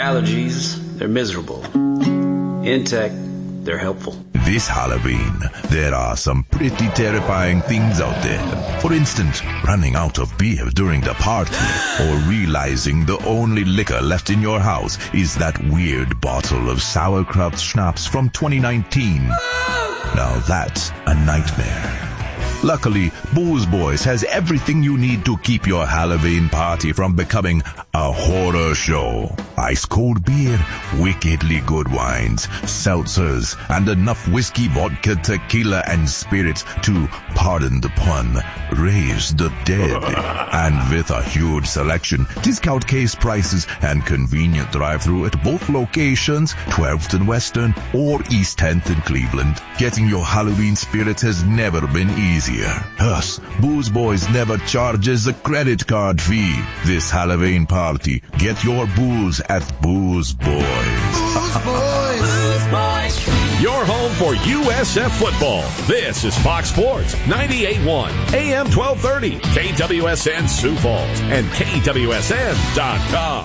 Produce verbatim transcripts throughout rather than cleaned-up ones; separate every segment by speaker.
Speaker 1: Allergies, they're miserable. In tech, they're helpful.
Speaker 2: This Halloween, there are some pretty terrifying things out there. For instance, running out of beer during the party, or realizing the only liquor left in your house is that weird bottle of sauerkraut schnapps from twenty nineteen. Now that's a nightmare. Luckily, Booze Boys has everything you need to keep your Halloween party from becoming a horror show. Ice cold beer, wickedly good wines, seltzers, and enough whiskey, vodka, tequila, and spirits to, pardon the pun, raise the dead. And with a huge selection, discount case prices, and convenient drive-thru at both locations, twelfth and Western or East tenth in Cleveland, getting your Halloween spirits has never been easier. Plus, Booze Boys never charges a credit card fee. This Halloween party, get your booze at Booze Boys.
Speaker 3: Booze Boys. Booze Boys.
Speaker 4: Your home for U S F football. This is Fox Sports ninety-eight point one, A M twelve thirty, K W S N Sioux Falls, and K W S N dot com.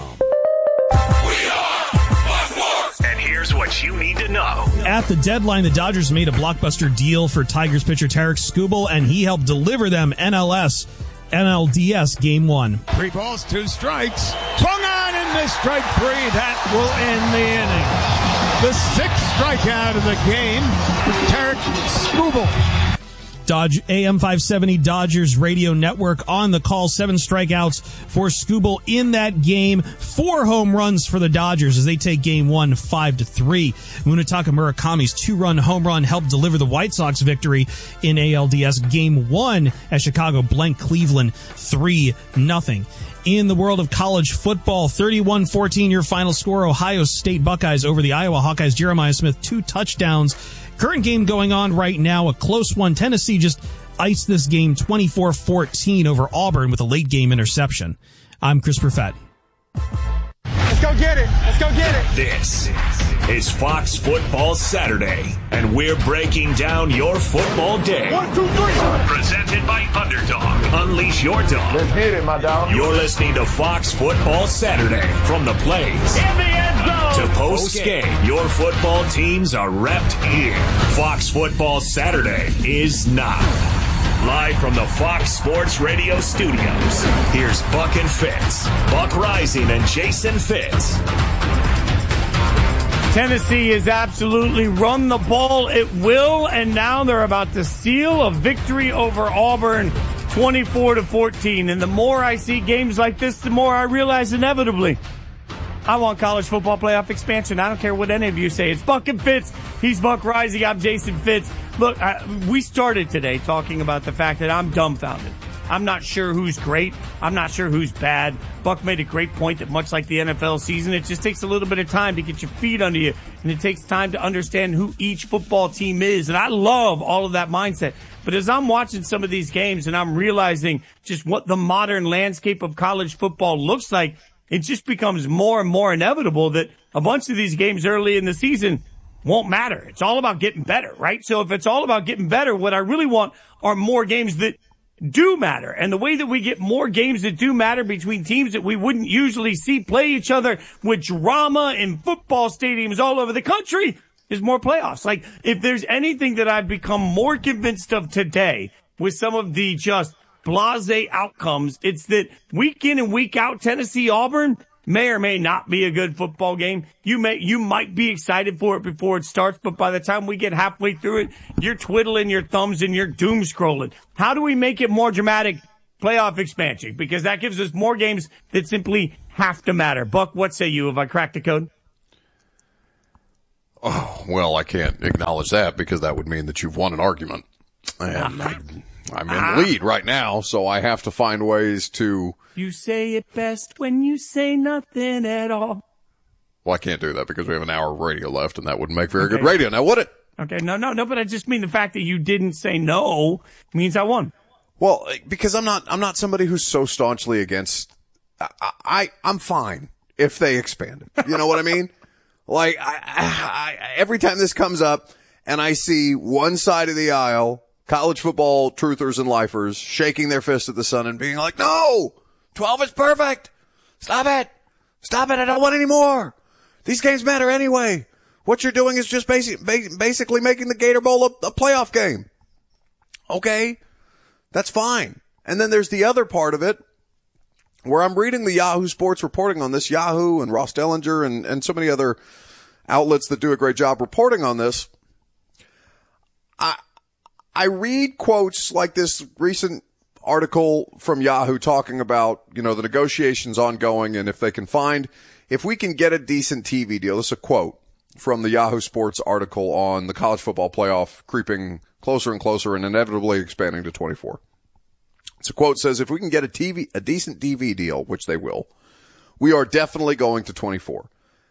Speaker 5: We are Fox Sports. And here's what you need to know.
Speaker 6: At the deadline, the Dodgers made a blockbuster deal for Tigers pitcher Tarik Skubal, and he helped deliver them N L S, N L D S Game One.
Speaker 7: Three balls, two strikes. Swung on and missed strike three. That will end the inning. The sixth strikeout of the game for Tarik Skubal.
Speaker 6: Dodge A M five seventy Dodgers radio network on the call. Seven strikeouts for Skubal in that game. Four home runs for the Dodgers as they take game one five to three. Munetaka Murakami's two-run home run helped deliver the White Sox victory in A L D S game one as Chicago blanked Cleveland three nothing. In the world of college football, thirty-one fourteen your final score. Ohio State Buckeyes over the Iowa Hawkeyes. Jeremiah Smith, two touchdowns. Current game going on right now, a close one. Tennessee just iced this game twenty-four fourteen over Auburn with a late game interception. I'm Chris Perfett.
Speaker 8: Let's go get it. Let's go get it.
Speaker 5: This is Fox Football Saturday, and we're breaking down your football day.
Speaker 8: One, two, three.
Speaker 5: Presented by Underdog. Unleash your dog.
Speaker 8: Let's hit it, my dog.
Speaker 5: You're listening to Fox Football Saturday. From the plays
Speaker 8: In the end zone
Speaker 5: to post-game, your football teams are repped here. Fox Football Saturday is now. Live from the Fox Sports Radio studios, here's Buck and Fitz. Buck Rising and Jason Fitz.
Speaker 9: Tennessee has absolutely run the ball at will, and now they're about to seal a victory over Auburn, twenty-four to fourteen. And the more I see games like this, the more I realize inevitably I want college football playoff expansion. I don't care what any of you say. It's Buck and Fitz. He's Buck Rising. I'm Jason Fitz. Look, I, we started today talking about the fact that I'm dumbfounded. I'm not sure who's great. I'm not sure who's bad. Buck made a great point that much like the N F L season, it just takes a little bit of time to get your feet under you, and it takes time to understand who each football team is. And I love all of that mindset. But as I'm watching some of these games and I'm realizing just what the modern landscape of college football looks like, it just becomes more and more inevitable that a bunch of these games early in the season won't matter. It's all about getting better, right? So if it's all about getting better, what I really want are more games that do matter. And the way that we get more games that do matter between teams that we wouldn't usually see play each other with drama in football stadiums all over the country is more playoffs. Like, if there's anything that I've become more convinced of today with some of the just blasé outcomes, it's that week in and week out, Tennessee Auburn may or may not be a good football game. You may, you might be excited for it before it starts, but by the time we get halfway through it, you're twiddling your thumbs and you're doom scrolling. How do we make it more dramatic? Playoff expansion, because that gives us more games that simply have to matter. Buck, what say you? Have I cracked the code?
Speaker 10: Oh, well, I can't acknowledge that because that would mean that you've won an argument. And I, I'm in the lead right now, so I have to find ways to...
Speaker 9: You say it best when you say nothing at all.
Speaker 10: Well, I can't do that because we have an hour of radio left, and that wouldn't make very
Speaker 9: okay.
Speaker 10: good radio, now would it?
Speaker 9: Okay, no, no, no, but I just mean the fact that you didn't say no means I won.
Speaker 10: Well, because I'm not, I'm not somebody who's so staunchly against, I, I I'm fine if they expand it. You know what I mean? Like, I, I, I, every time this comes up and I see one side of the aisle, college football truthers and lifers shaking their fist at the sun and being like, no, twelve is perfect. Stop it. Stop it. I don't want any more. These games matter anyway. What you're doing is just basic, basically making the Gator Bowl a, a playoff game. Okay, that's fine. And then there's the other part of it where I'm reading the Yahoo Sports reporting on this, Yahoo and Ross Dellinger and, and so many other outlets that do a great job reporting on this. I, I read quotes like this recent article from Yahoo talking about, you know, the negotiations ongoing and if they can find, if we can get a decent T V deal. This is a quote from the Yahoo Sports article on the college football playoff creeping closer and closer and inevitably expanding to twenty-four. It's a quote says, if we can get a T V, a decent T V deal, which they will, we are definitely going to twenty-four.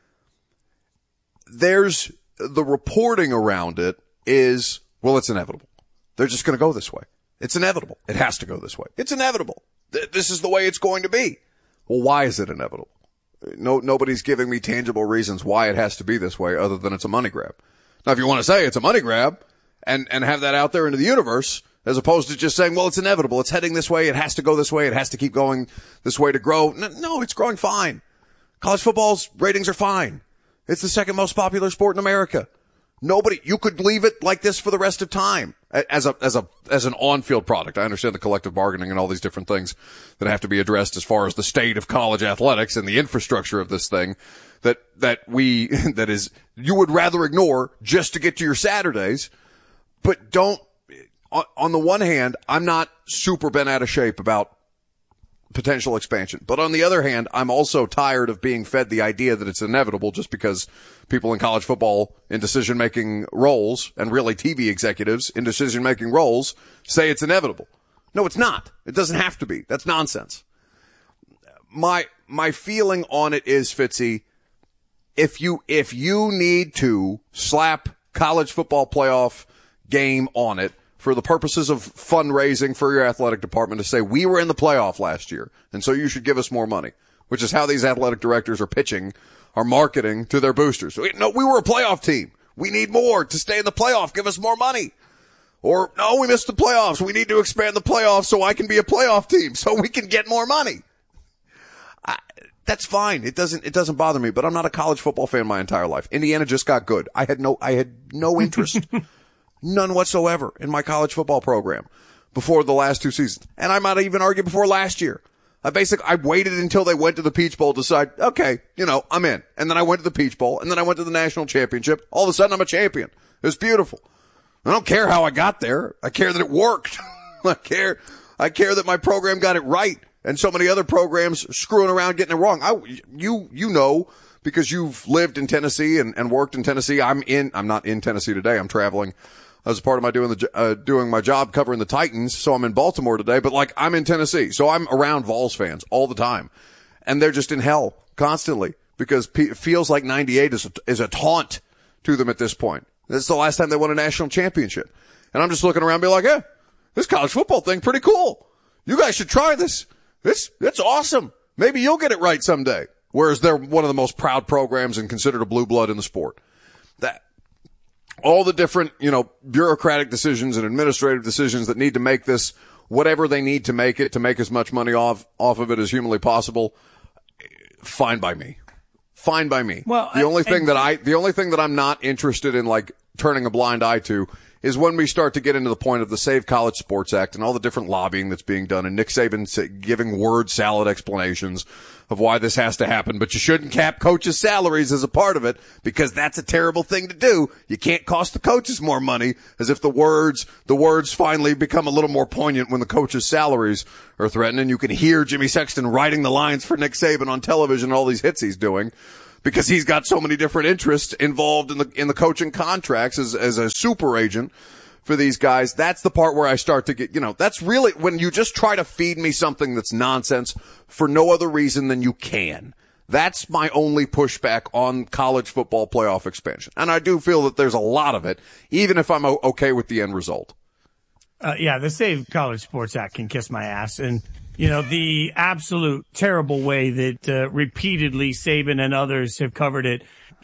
Speaker 10: There's the reporting around it is, well, it's inevitable. They're just going to go this way. It's inevitable. It has to go this way. It's inevitable. Th- this is the way it's going to be. Well, why is it inevitable? No, nobody's giving me tangible reasons why it has to be this way other than it's a money grab. Now, if you want to say it's a money grab and, and have that out there into the universe, as opposed to just saying, well, it's inevitable. It's heading this way. It has to go this way. It has to keep going this way to grow. No, it's growing fine. College football's ratings are fine. It's the second most popular sport in America. Nobody, you could leave it like this for the rest of time as a, as a, as an on-field product. I understand the collective bargaining and all these different things that have to be addressed as far as the state of college athletics and the infrastructure of this thing that, that we, that is, you would rather ignore just to get to your Saturdays. But don't, on, on the one hand, I'm not super bent out of shape about potential expansion. But on the other hand, I'm also tired of being fed the idea that it's inevitable just because people in college football in decision-making roles and really T V executives in decision-making roles say it's inevitable. No, it's not. It doesn't have to be. That's nonsense. My, my feeling on it is, Fitzy, if you, if you need to slap college football playoff game on it, for the purposes of fundraising for your athletic department to say, we were in the playoff last year, and so you should give us more money, which is how these athletic directors are pitching, are marketing to their boosters. No, we were a playoff team. We need more to stay in the playoff. Give us more money. Or, no, we missed the playoffs. We need to expand the playoffs so I can be a playoff team, so we can get more money. I, that's fine. It doesn't, it doesn't bother me, but I'm not a college football fan my entire life. Indiana just got good. I had no, I had no interest. None whatsoever in my college football program before the last two seasons. And I might even argue before last year. I basically, I waited until they went to the Peach Bowl to decide, okay, you know, I'm in. And then I went to the Peach Bowl and then I went to the national championship. All of a sudden I'm a champion. It was beautiful. I don't care how I got there. I care that it worked. I care, I care that my program got it right. And so many other programs screwing around getting it wrong. I, you, you know, because you've lived in Tennessee and, and worked in Tennessee. I'm in, I'm not in Tennessee today. I'm traveling as a part of my doing the, uh, doing my job covering the Titans. So I'm in Baltimore today, but like I'm in Tennessee. So I'm around Vols fans all the time. And they're just in hell constantly because P- it feels like ninety-eight is a, is a taunt to them at this point. This is the last time they won a national championship. And I'm just looking around and be like, yeah, this college football thing pretty cool. You guys should try this. It's, it's awesome. Maybe you'll get it right someday. Whereas they're one of the most proud programs and considered a blue blood in the sport. That, all the different, you know, bureaucratic decisions and administrative decisions that need to make this whatever they need to make it to make as much money off, off of it as humanly possible. Fine by me. Fine by me.
Speaker 9: Well,
Speaker 10: the only
Speaker 9: I,
Speaker 10: thing
Speaker 9: I,
Speaker 10: that I, the only thing that I'm not interested in, like, turning a blind eye to is when we start to get into the point of the Save College Sports Act and all the different lobbying that's being done and Nick Saban giving word salad explanations of why this has to happen, but you shouldn't cap coaches' salaries as a part of it because that's a terrible thing to do. You can't cost the coaches more money, as if the words, the words finally become a little more poignant when the coaches' salaries are threatened and you can hear Jimmy Sexton writing the lines for Nick Saban on television and all these hits he's doing. Because he's got so many different interests involved in the, in the coaching contracts as, as a super agent for these guys. That's the part where I start to get, you know, that's really when you just try to feed me something that's nonsense for no other reason than you can. That's my only pushback on college football playoff expansion. And I do feel that there's a lot of it, even if I'm okay with the end result.
Speaker 9: Uh, yeah, the Save College Sports Act can kiss my ass. And, you know, the absolute terrible way that uh, repeatedly Saban and others have covered it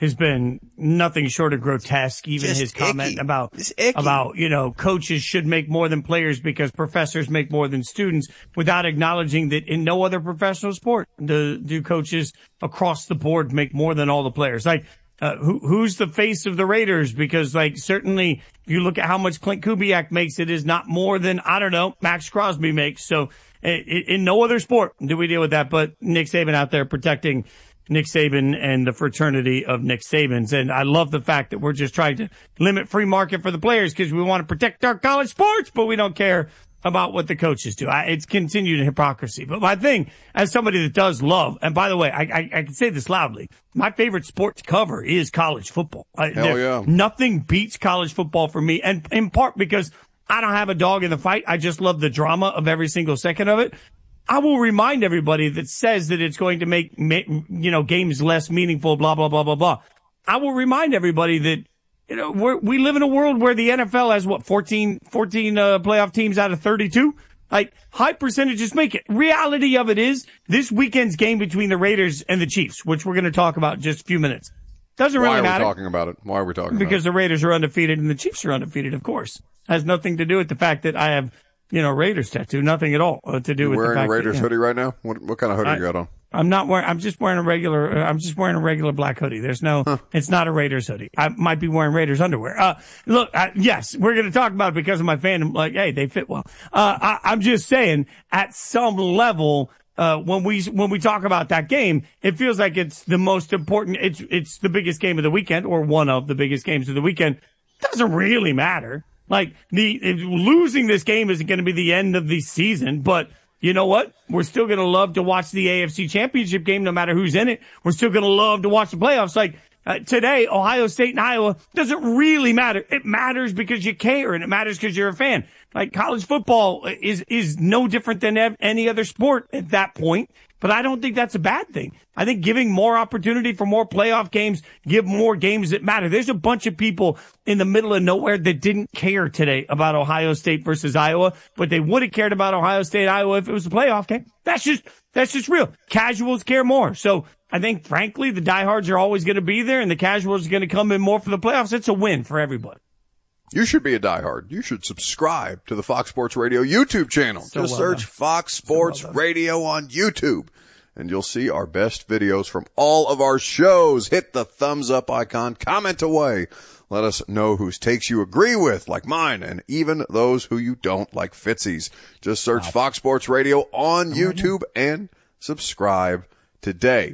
Speaker 9: has been nothing short of grotesque. Even
Speaker 10: Just
Speaker 9: his comment
Speaker 10: icky.
Speaker 9: about,
Speaker 10: It's icky.
Speaker 9: about, you know, coaches should make more than players because professors make more than students, without acknowledging that in no other professional sport do, do coaches across the board make more than all the players. Like, uh, who, who's the face of the Raiders? Because, like, certainly if you look at how much Clint Kubiak makes, it is not more than, I don't know, Max Crosby makes. So in, in no other sport do we deal with that, but Nick Saban out there protecting Nick Saban and the fraternity of Nick Sabans. And I love the fact that we're just trying to limit free market for the players because we want to protect our college sports, but we don't care about what the coaches do. I, it's continued hypocrisy. But my thing, as somebody that does love, and by the way, I, I, I can say this loudly, my favorite sport to cover is college football.
Speaker 10: Hell yeah.
Speaker 9: Nothing beats college football for me, and in part because I don't have a dog in the fight. I just love the drama of every single second of it. I will remind everybody that says that it's going to make, you know, games less meaningful, blah, blah, blah, blah, blah. I will remind everybody that, you know, we're, we live in a world where the N F L has what, fourteen, fourteen, uh, playoff teams out of thirty-two? Like, high percentages make it. Reality of it is this weekend's game between the Raiders and the Chiefs, which we're going to talk about in just a few minutes. Doesn't
Speaker 10: Why
Speaker 9: really
Speaker 10: are we
Speaker 9: matter.
Speaker 10: talking about it? Why are we talking about it?
Speaker 9: Because the Raiders are undefeated and the Chiefs are undefeated, of course. Has nothing to do with the fact that I have, you know, Raiders tattoo. Nothing at all uh, to do
Speaker 10: You
Speaker 9: with the
Speaker 10: wearing
Speaker 9: fact
Speaker 10: a Raiders
Speaker 9: that, you know,
Speaker 10: hoodie right now? What, what kind of hoodie
Speaker 9: I-
Speaker 10: you got on?
Speaker 9: I'm not wearing, I'm just wearing a regular, uh, I'm just wearing a regular black hoodie. There's no, huh. It's not a Raiders hoodie. I might be wearing Raiders underwear. Uh, look, uh, yes, we're going to talk about it because of my fandom. Like, hey, they fit well. Uh, I, I'm just saying at some level, uh, when we, when we talk about that game, it feels like it's the most important, it's, it's the biggest game of the weekend or one of the biggest games of the weekend. It doesn't really matter. Like the, losing this game isn't going to be the end of the season, but you know what? We're still going to love to watch the A F C Championship game no matter who's in it. We're still going to love to watch the playoffs. Like uh, today, Ohio State and Iowa doesn't really matter. It matters because you care and it matters because you're a fan. Like college football is is no different than ev- any other sport at that point. But I don't think that's a bad thing. I think giving more opportunity for more playoff games, give more games that matter. There's a bunch of people in the middle of nowhere that didn't care today about Ohio State versus Iowa, but they would have cared about Ohio State, Iowa if it was a playoff game. That's just, that's just real. Casuals care more. So I think, frankly, the diehards are always going to be there and the casuals are going to come in more for the playoffs. It's a win for everybody.
Speaker 10: You should be a diehard. You should subscribe to the Fox Sports Radio YouTube channel.
Speaker 9: So
Speaker 10: Just
Speaker 9: well
Speaker 10: search
Speaker 9: done.
Speaker 10: Fox Sports
Speaker 9: So well
Speaker 10: Radio on YouTube, and you'll see our best videos from all of our shows. Hit the thumbs up icon, comment away. Let us know whose takes you agree with, like mine, and even those who you don't, like Fitzy's. Just search wow. Fox Sports Radio on YouTube and subscribe today.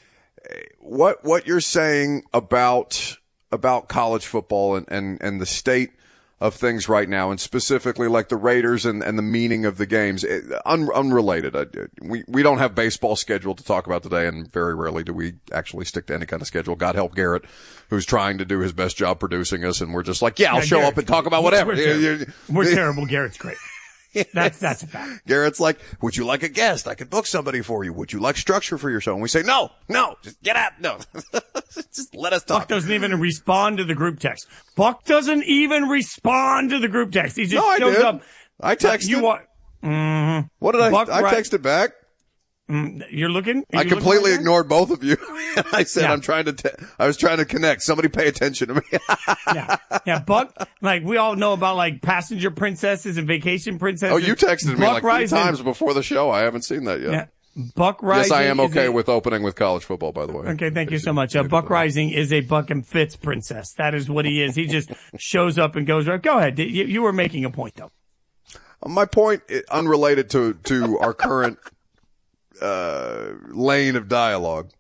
Speaker 10: What what you're saying about about college football and, and, and the state of things right now, and specifically like the Raiders and, and the meaning of the games, it, un, unrelated. I, we, we don't have baseball scheduled to talk about today, and very rarely do we actually stick to any kind of schedule. God help Garrett, who's trying to do his best job producing us, and we're just like, yeah, I'll yeah, show
Speaker 9: Garrett's
Speaker 10: up and talk about whatever.
Speaker 9: We're, terrible. We're terrible. Garrett's great.
Speaker 10: Yes.
Speaker 9: That's, that's a fact.
Speaker 10: Garrett's like, would you like a guest? I could book somebody for you. Would you like structure for your show? And we say, no, no, just get out. No, just let us talk.
Speaker 9: Buck doesn't even respond to the group text. Buck doesn't even respond to the group text. He just
Speaker 10: no, I
Speaker 9: shows
Speaker 10: did.
Speaker 9: up.
Speaker 10: I texted.
Speaker 9: You want, mm-hmm.
Speaker 10: What did I,
Speaker 9: Buck,
Speaker 10: I
Speaker 9: right.
Speaker 10: texted back.
Speaker 9: Mm, you're looking? Are
Speaker 10: I
Speaker 9: you
Speaker 10: completely
Speaker 9: looking right
Speaker 10: ignored both of you. I said,
Speaker 9: yeah.
Speaker 10: I'm trying to, te- I was trying to connect. Somebody pay attention to me.
Speaker 9: yeah. Yeah. Buck, like we all know about like passenger princesses and vacation princesses.
Speaker 10: Oh, you texted me
Speaker 9: Buck
Speaker 10: like three
Speaker 9: Rising.
Speaker 10: times before the show. I haven't seen that yet.
Speaker 9: Yeah. Buck Rising.
Speaker 10: Yes, I am okay
Speaker 9: a,
Speaker 10: with opening with college football, by the way.
Speaker 9: Okay, thank you so much. Uh, Buck Rising is a Buck and Fitz princess. That is what he is. He just shows up and goes right. Go ahead. You, you were making a point, though.
Speaker 10: My point, unrelated to, to our current uh lane of dialogue,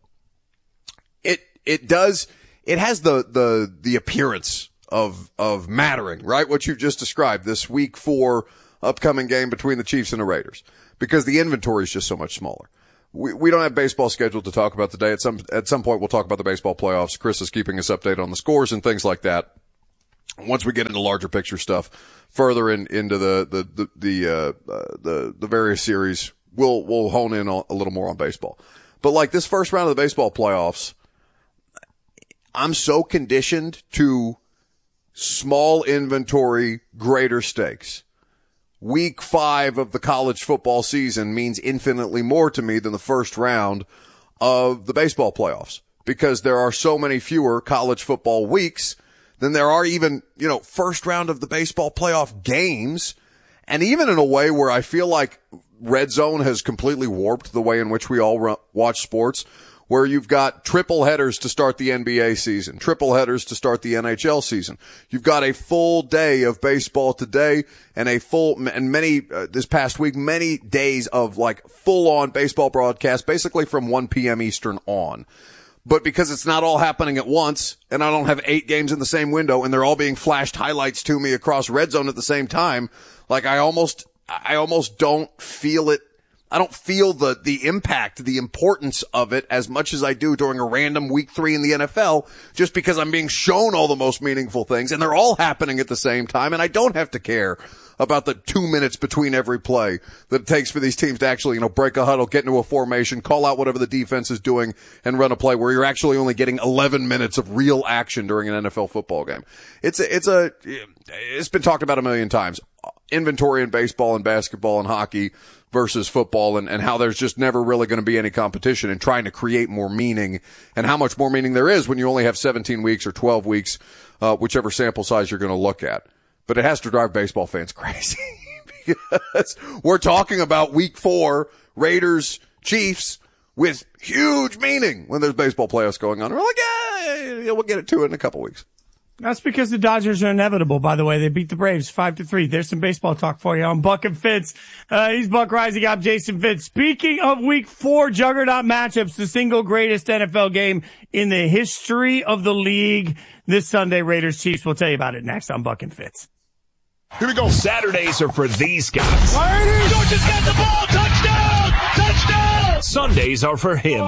Speaker 10: it it does it has the the the appearance of of mattering, right? What you've just described, this week four upcoming game between the Chiefs and the Raiders, because the inventory is just so much smaller. We we don't have baseball scheduled to talk about today. At some at some point we'll talk about the baseball playoffs. Chris is keeping us updated on the scores and things like that. Once we get into larger picture stuff, further in into the the the the uh, uh the the various series, We'll, we'll hone in on, a little more on baseball. But like this first round of the baseball playoffs, I'm so conditioned to small inventory, greater stakes. Week five of the college football season means infinitely more to me than the first round of the baseball playoffs, because there are so many fewer college football weeks than there are even, you know, first round of the baseball playoff games. And even in a way where I feel like Red Zone has completely warped the way in which we all ru- watch sports, where you've got triple headers to start the N B A season, triple headers to start the N H L season. You've got a full day of baseball today and a full, and many, uh, this past week, many days of like full on baseball broadcast, basically from one p.m. Eastern on. But because it's not all happening at once, and I don't have eight games in the same window, and they're all being flashed highlights to me across Red Zone at the same time, like I almost, I almost don't feel it. I don't feel the, the impact, the importance of it as much as I do during a random week three in the N F L, just because I'm being shown all the most meaningful things and they're all happening at the same time. And I don't have to care about the two minutes between every play that it takes for these teams to actually, you know, break a huddle, get into a formation, call out whatever the defense is doing and run a play where you're actually only getting eleven minutes of real action during an N F L football game. It's a, it's a, it's been talked about a million times. Inventory in baseball and basketball and hockey versus football, and, and how there's just never really going to be any competition and trying to create more meaning, and how much more meaning there is when you only have seventeen weeks or twelve weeks, uh, whichever sample size you're going to look at. But it has to drive baseball fans crazy because we're talking about week four, Raiders, Chiefs, with huge meaning when there's baseball playoffs going on. We're like, yeah, we'll get it to it in a couple weeks.
Speaker 9: That's because the Dodgers are inevitable, by the way. They beat the Braves five to three. There's some baseball talk for you on Buck and Fitz. Uh, he's Buck Rising. I'm Jason Fitz. Speaking of week four juggernaut matchups, the single greatest N F L game in the history of the league this Sunday, Raiders Chiefs. We'll tell you about it next on Buck and Fitz.
Speaker 5: Here we go. Saturdays are for these guys.
Speaker 3: Raiders, Georgia's got the ball. Touchdown! Touchdown!
Speaker 5: Sundays are for him.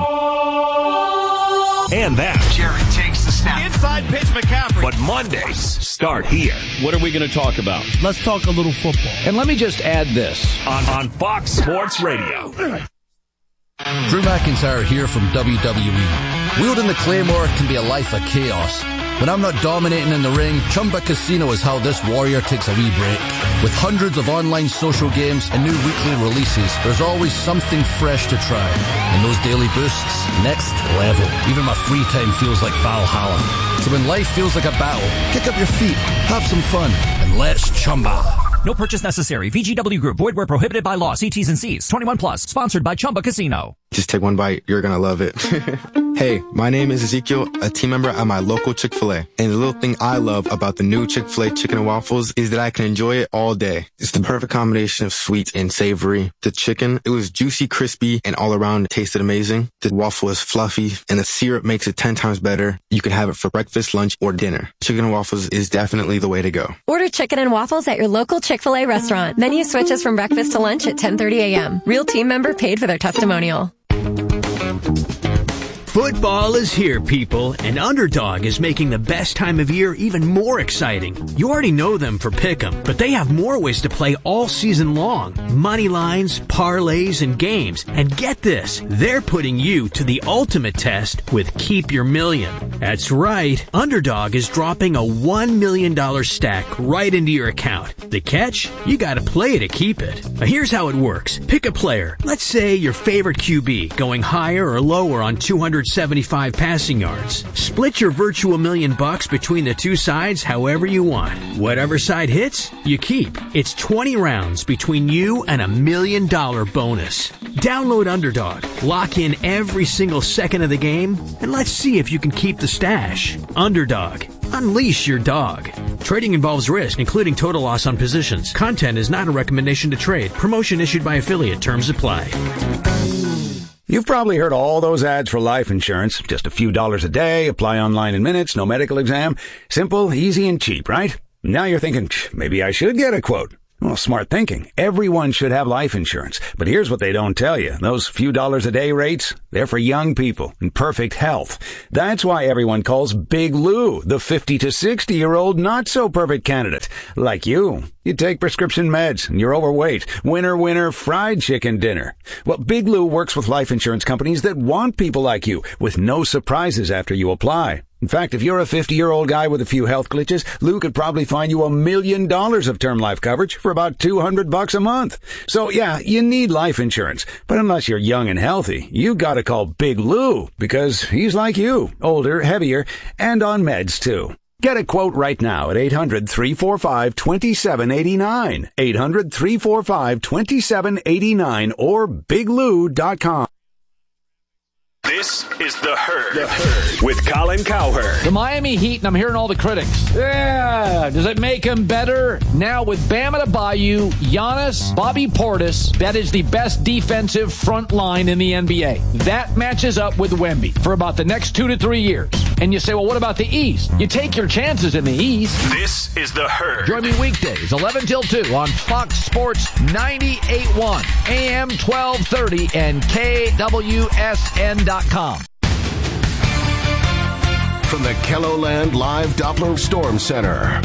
Speaker 5: And that.
Speaker 3: Jerry takes the snap. Inside pitch, McCaffrey.
Speaker 5: But Mondays start here.
Speaker 11: What are we going to talk about?
Speaker 6: Let's talk a little football.
Speaker 11: And let me just add this.
Speaker 5: On, on Fox Sports Radio.
Speaker 12: Drew McIntyre here from W W E. Wielding the Claymore can be a life of chaos. When I'm not dominating in the ring, Chumba Casino is how this warrior takes a wee break. With hundreds of online social games and new weekly releases, there's always something fresh to try. And those daily boosts, next level. Even my free time feels like Valhalla. So when life feels like a battle, kick up your feet, have some fun, and let's Chumba.
Speaker 13: No purchase necessary. V G W Group. Void where prohibited by law. See T's and C's. twenty-one plus. Sponsored by Chumba Casino.
Speaker 14: Just take one bite. You're going to love it. Hey, my name is Ezekiel, a team member at my local Chick-fil-A. And the little thing I love about the new Chick-fil-A chicken and waffles is that I can enjoy it all day. It's the perfect combination of sweet and savory. The chicken, it was juicy, crispy, and all around it tasted amazing. The waffle is fluffy, and the syrup makes it ten times better. You can have it for breakfast, lunch, or dinner. Chicken and waffles is definitely the way to go.
Speaker 15: Order chicken and waffles at your local Chick-fil-A restaurant. Menu switches from breakfast to lunch at ten thirty a.m. Real team member paid for their testimonial.
Speaker 16: Football is here, people, and Underdog is making the best time of year even more exciting. You already know them for Pick'em, but they have more ways to play all season long. Money lines, parlays, and games. And get this, they're putting you to the ultimate test with Keep Your Million. That's right, Underdog is dropping a one million dollars stack right into your account. The catch? You gotta play to keep it. Now here's how it works. Pick a player. Let's say your favorite Q B, going higher or lower on two hundred seventy-five passing yards. Split your virtual million bucks between the two sides however you want. Whatever side hits, you keep. It's twenty rounds between you and a million dollar bonus. Download Underdog, lock in every single second of the game, and let's see if you can keep the stash. Underdog. Unleash your dog. Trading involves risk, including total loss on positions. Content is not a recommendation to trade. Promotion issued by affiliate. Terms apply.
Speaker 17: You've probably heard all those ads for life insurance. Just a few dollars a day, apply online in minutes, no medical exam. Simple, easy, and cheap, right? Now you're thinking, maybe I should get a quote. Well, smart thinking. Everyone should have life insurance. But here's what they don't tell you. Those few dollars a day rates, they're for young people in perfect health. That's why everyone calls Big Lou the fifty to sixty year old not so perfect candidate, like you. You take prescription meds and you're overweight. Winner, winner, fried chicken dinner. Well, Big Lou works with life insurance companies that want people like you with no surprises after you apply. In fact, if you're a fifty-year-old guy with a few health glitches, Lou could probably find you a million dollars of term life coverage for about two hundred bucks a month. So yeah, you need life insurance. But unless you're young and healthy, you gotta call Big Lou because he's like you, older, heavier, and on meds too. Get a quote right now at eight hundred, three four five, two seven eight nine, eight hundred, three four five, two seven eight nine, or big lou dot com.
Speaker 5: This is The Herd, the Herd with Colin Cowherd.
Speaker 11: The Miami Heat, and I'm hearing all the critics. Yeah, does it make them better? Now with Bam Adebayo, Giannis, Bobby Portis, that is the best defensive front line in the N B A. That matches up with Wemby for about the next two to three years. And you say, well, what about the East? You take your chances in the East.
Speaker 5: This is The Herd.
Speaker 11: Join me weekdays, eleven till two on Fox Sports ninety-eight point one, A M twelve thirty, and K W S N dot com.
Speaker 18: From the KELOLAND Live Doppler Storm Center.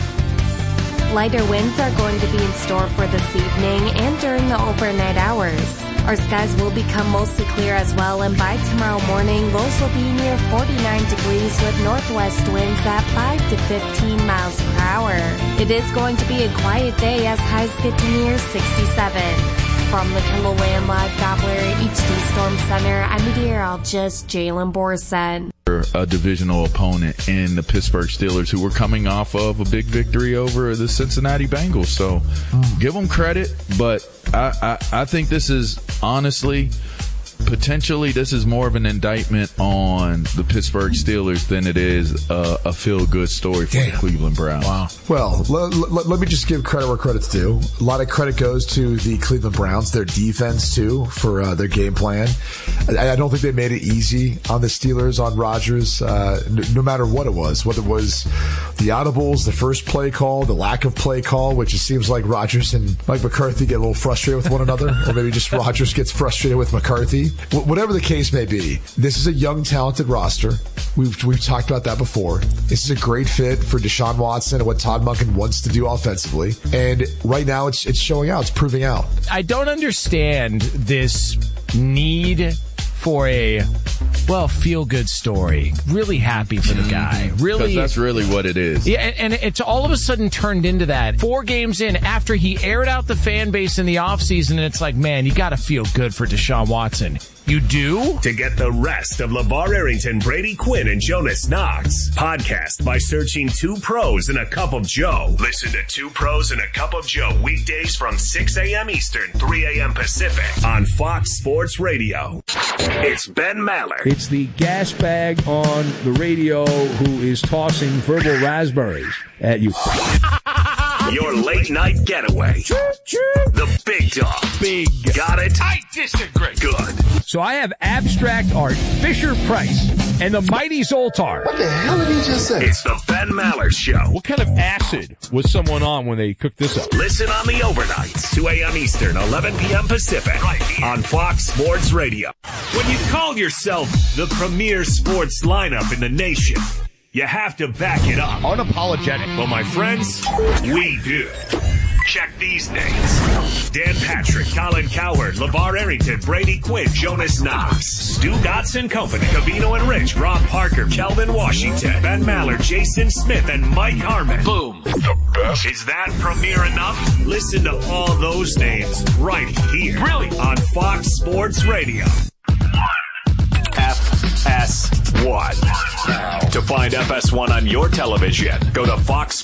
Speaker 19: Lighter winds are going to be in store for this evening and during the overnight hours. Our skies will become mostly clear as well, and by tomorrow morning, lows will be near forty-nine degrees with northwest winds at five to fifteen miles per hour. It is going to be a quiet day as highs get to near sixty-seven. From the KELOLAND Live Doppler H D Storm Center, I'm meteorologist Jalen Borson.
Speaker 20: A divisional opponent in the Pittsburgh Steelers who were coming off of a big victory over the Cincinnati Bengals. So mm. give them credit, but I, I, I think this is honestly, potentially, this is more of an indictment on the Pittsburgh Steelers than it is a, a feel-good story for Damn. the Cleveland Browns.
Speaker 21: Wow. Well, l- l- let me just give credit where credit's due. A lot of credit goes to the Cleveland Browns, their defense, too, for uh, their game plan. I, I don't think they made it easy on the Steelers, on Rodgers, uh, n- no matter what it was, whether it was the audibles, the first play call, the lack of play call, which it seems like Rodgers and Mike McCarthy get a little frustrated with one another, or maybe just Rodgers gets frustrated with McCarthy. Whatever the case may be, this is a young, talented roster. We've we've talked about that before. This is a great fit for Deshaun Watson and what Todd Monken wants to do offensively. And right now, it's it's showing out. It's proving out.
Speaker 22: I don't understand this need for a, well, feel-good story. Really happy for the guy. Really,
Speaker 20: because that's really what it is.
Speaker 22: Yeah, and, and it's all of a sudden turned into that. Four games in, after he aired out the fan base in the offseason, and it's like, man, you got to feel good for Deshaun Watson. You do?
Speaker 5: To get the rest of LeVar Arrington, Brady Quinn, and Jonas Knox, podcast by searching Two Pros and a Cup of Joe. Listen to Two Pros and a Cup of Joe weekdays from six a.m. Eastern, three a.m. Pacific on Fox Sports Radio. It's Ben Maller.
Speaker 23: It's the gas bag on the radio who is tossing verbal raspberries at you.
Speaker 5: Your late night getaway. The big dog.
Speaker 23: Big.
Speaker 5: Got it?
Speaker 23: I disagree.
Speaker 5: Good.
Speaker 23: So I have abstract art, Fisher Price, and the mighty Zoltar.
Speaker 18: What the hell did he just say?
Speaker 5: It's the Ben Maller Show.
Speaker 23: What kind of acid was someone on when they cooked this up?
Speaker 5: Listen on the overnights, two a.m. Eastern, eleven p.m. Pacific, right here on Fox Sports Radio. When you call yourself the premier sports lineup in the nation, you have to back it up.
Speaker 23: Unapologetic.
Speaker 5: Well, my friends, we do. Check these names. Dan Patrick, Colin Cowherd, LeVar Arrington, Brady Quinn, Jonas Knox, Stu Gotson Company, Cavino and Rich, Rob Parker, Kelvin Washington, Ben Maller, Jason Smith, and Mike Harmon. Boom. The best. Is that premier enough? Listen to all those names right here. Really? On Fox Sports Radio. F S one. To find F S one on your television, go to fox